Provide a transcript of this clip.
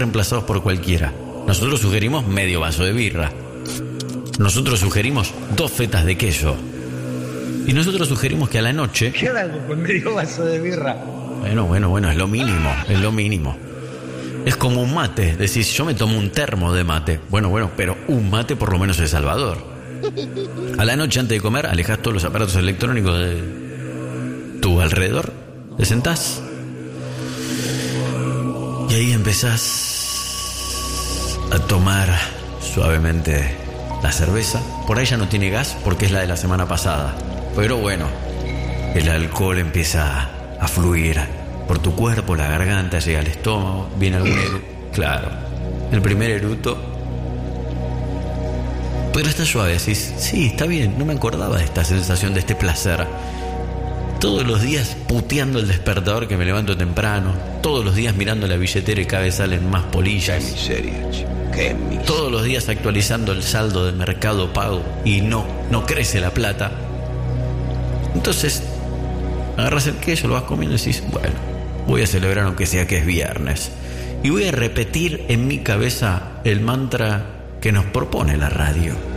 reemplazados por cualquiera. Nosotros sugerimos medio vaso de birra. Nosotros sugerimos 2 fetas de queso. Y nosotros sugerimos que a la noche... ¿Qué hago con medio vaso de birra? Bueno, es lo mínimo. Es como un mate. Decís, yo me tomo un termo de mate. Bueno, pero un mate por lo menos es salvador. A la noche antes de comer, alejás todos los aparatos electrónicos de tu alrededor. Te sentás. Y ahí empezás a tomar suavemente la cerveza. Por ahí ya no tiene gas porque es la de la semana pasada. Pero bueno, el alcohol empieza a fluir por tu cuerpo, la garganta, llega al estómago, viene algún eructo. Claro, el primer eructo. Pero está suave, decís, sí, está bien, no me acordaba de esta sensación, de este placer. Todos los días puteando el despertador que me levanto temprano. Todos los días mirando la billetera y cada vez salen más polillas. Qué miseria, chico, qué miseria. Todos los días actualizando el saldo de Mercado Pago y no crece la plata. Entonces, agarras el queso, lo vas comiendo y decís, bueno, voy a celebrar aunque sea que es viernes. Y voy a repetir en mi cabeza el mantra que nos propone la radio.